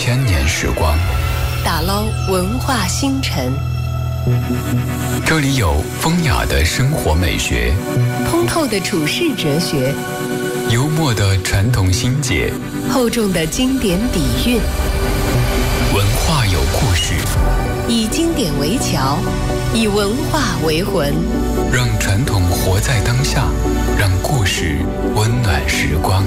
1000年时光， 打捞文化星辰。 这里有风雅的生活美学， 通透的处世哲学， 幽默的传统心结， 厚重的经典底蕴。 文化有故事， 以经典为桥，以文化为魂， 让传统活在当下，让故事温暖时光。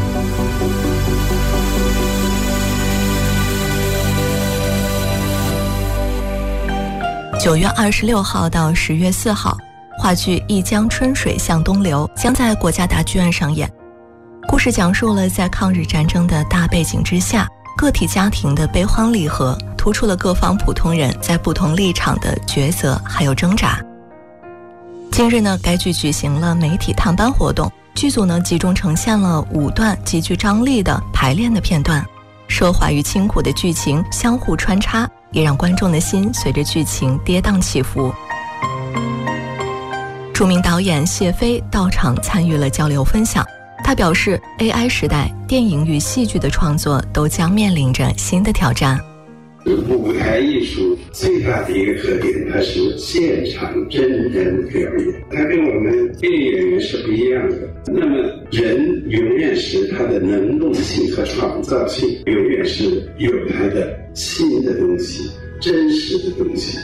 9月26号到10月4号，话剧《一江春水向东流》将在国家大剧院上演。故事讲述了在抗日战争的大背景之下，个体家庭的悲欢离合，突出了各方普通人在不同立场的抉择还有挣扎。近日呢，该剧举行了媒体探班活动，剧组呢集中呈现了5段极具张力的排练的片段，奢华与清苦的剧情相互穿插，也让观众的心随着剧情跌宕起伏。著名导演谢飞到场参与了交流分享，他表示 AI 时代电影与戏剧的创作都将面临着新的挑战。 舞台艺术最大的一个特点，它是现场真人表演，它跟我们电影演员是不一样的。那么人永远是他的能动性和创造性，永远是有他的新的东西，真实的东西。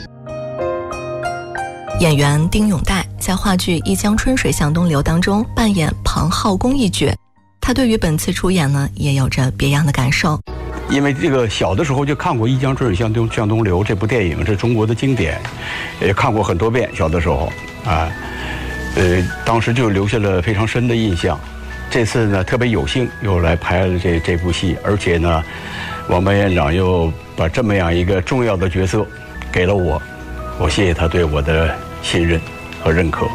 演员丁永岱在话剧《一江春水向东流》当中扮演庞浩公一角，他对于本次出演呢也有着别样的感受。 因为这个小的时候就看过《一江春水向东流》这部电影，是中国的经典，也看过很多遍。小的时候啊，当时就留下了非常深的印象。这次呢，特别有幸又来拍了这部戏，而且呢，王班院长又把这么样一个重要的角色给了我，我谢谢他对我的信任和认可。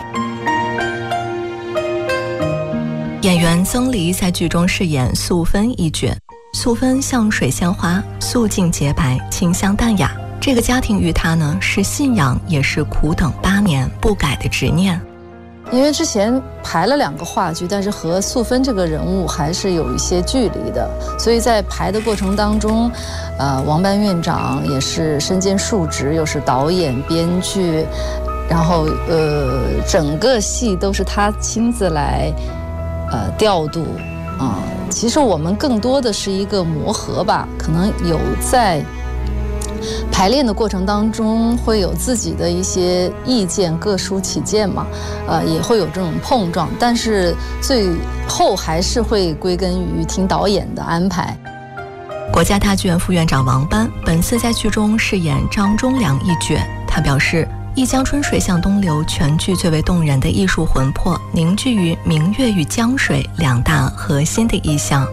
演员曾黎在剧中饰演素芬一角。素芬像水仙花，素净洁白，清香淡雅。这个家庭与她呢，是信仰，也是苦等8年不改的执念。 因为之前排了2个话剧，但是和素芬这个人物还是有一些距离的，所以在排的过程当中，王班院长也是身兼数职，又是导演、编剧，然后整个戏都是他亲自来调度啊。其实我们更多的是一个磨合吧，可能有在排练的过程当中会有自己的一些意见，各抒己见嘛，也会有这种碰撞，但是最后还是会归根于听导演的安排。 国家大剧院副院长王班本次在剧中饰演张忠良一角，他表示一江春水向东流全剧最为动人的艺术魂魄凝聚于明月与江水2大核心的意象。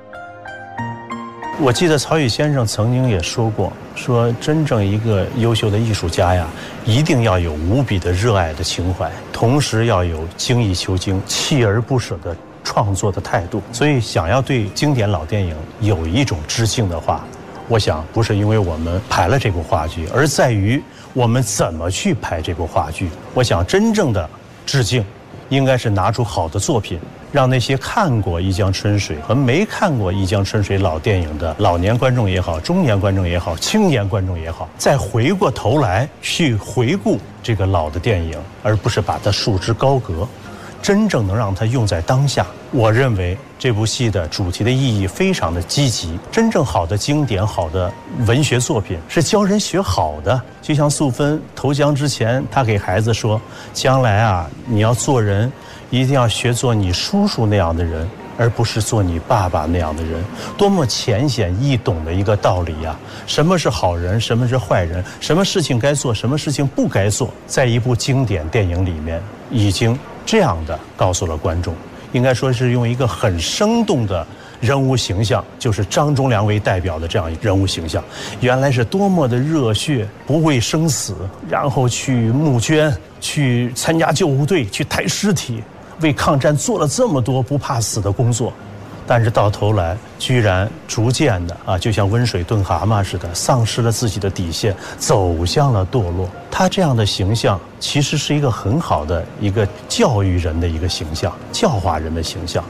我记得曹禺先生曾经也说过，说真正一个优秀的艺术家呀，一定要有无比的热爱的情怀，同时要有精益求精、锲而不舍的创作的态度。所以想要对经典老电影有一种致敬的话，我想不是因为我们排了这部话剧，而在于我们怎么去排这部话剧。我想真正的致敬应该是拿出好的作品，让那些看过《一江春水》和没看过《一江春水》老电影的老年观众也好，中年观众也好，青年观众也好，再回过头来去回顾这个老的电影，而不是把它束之高阁，真正能让它用在当下。我认为这部戏的主题的意义非常的积极，真正好的经典、好的文学作品是教人学好的。就像素芬投江之前，她给孩子说，将来啊，你要做人一定要学做你叔叔那样的人，而不是做你爸爸那样的人。多么浅显易懂的一个道理呀！什么是好人，什么是坏人，什么事情该做，什么事情不该做，在一部经典电影里面已经这样的告诉了观众。应该说是用一个很生动的人物形象，就是张忠良为代表的这样一人物形象，原来是多么的热血，不畏生死，然后去募捐，去参加救护队，去抬尸体，为抗战做了这么多不怕死的工作。但是到头来居然逐渐的就像温水炖蛤蟆似的，丧失了自己的底线，走向了堕落。他这样的形象其实是一个很好的一个教育人的一个形象，教化人的形象。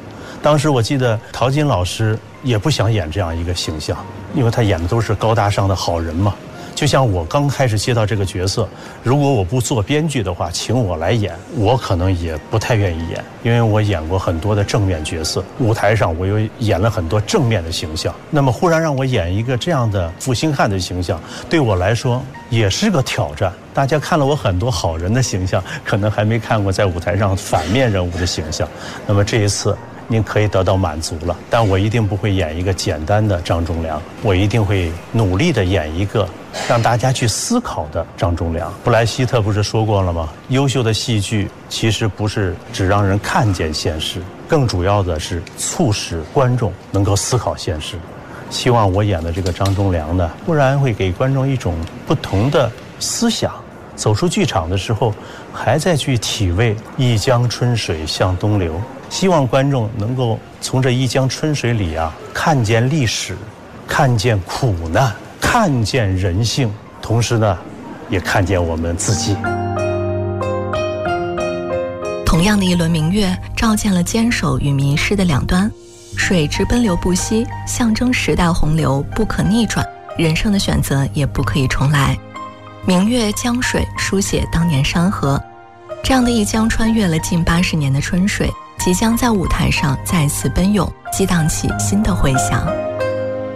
当时我记得陶晶老师也不想演这样一个形象，因为他演的都是高大上的好人嘛。就像我刚开始接到这个角色，如果我不做编剧的话，请我来演，我可能也不太愿意演，因为我演过很多的正面角色，舞台上我又演了很多正面的形象。那么忽然让我演一个这样的负心汉的形象，对我来说也是个挑战。大家看了我很多好人的形象，可能还没看过在舞台上反面人物的形象。那么这一次您可以得到满足了，但我一定不会演一个简单的张忠良，我一定会努力地演一个让大家去思考的张忠良。布莱希特不是说过了吗？优秀的戏剧其实不是只让人看见现实，更主要的是促使观众能够思考现实。希望我演的这个张忠良呢，不然会给观众一种不同的思想，走出剧场的时候还在去体味一江春水向东流。希望观众能够从这一江春水里看见历史，看见苦难，看见人性，同时呢也看见我们自己。 同样的一轮明月，照见了坚守与迷失的两端。水之奔流不息，象征时代洪流不可逆转，人生的选择也不可以重来。明月江水书写当年山河，这样的一江穿越了近80年的春水，即将在舞台上再次奔涌，激荡起新的回响。